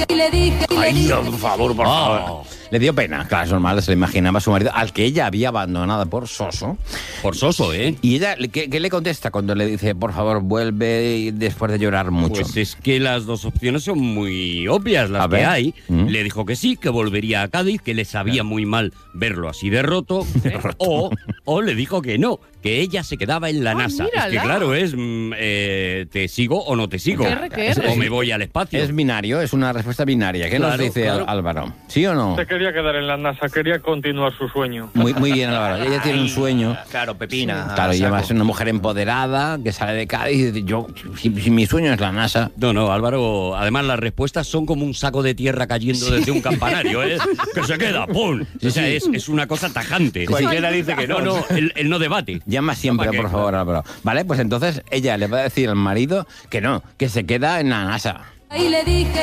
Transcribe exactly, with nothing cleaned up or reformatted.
y le dije, y le Ay, dije. por favor, por favor. Le dio pena, claro, es normal, se le imaginaba a su marido, al que ella había abandonado por soso. Por soso, ¿eh? Y ella, ¿qué, qué le contesta cuando le dice, por favor, vuelve y después de llorar mucho? Pues es que las dos opciones son muy obvias, las A que ver. hay. Mm. Le dijo que sí, que volvería a Cádiz, que le sabía muy mal verlo así de roto. ¿eh? O, o le dijo que no, que ella se quedaba en la Ah, NASA. Es que mírala. claro, es mm, eh, te sigo o no te sigo. Qué requerre. O me voy al espacio. Es binario, es una respuesta binaria. ¿Qué nos Claro, dice claro. Álvaro? ¿Sí o no? Se quería quedar en la NASA, quería continuar su sueño. Muy, muy bien, Álvaro. Ella tiene un sueño. Claro, Pepina. Claro, a ella saco. es una mujer empoderada que sale de Cádiz y dice, yo, si, si mi sueño es la NASA. No, no, Álvaro, además las respuestas son como un saco de tierra cayendo desde un campanario, ¿eh? Que se queda, ¡pum! Sí, O sea, sí. es, es una cosa tajante. Cualquiera dice que no. No, no, él, él no debate. Llama siempre, ¿Para qué? por favor, Álvaro. Vale, pues entonces ella le va a decir al marido que no, que se queda en la NASA. Y le dije.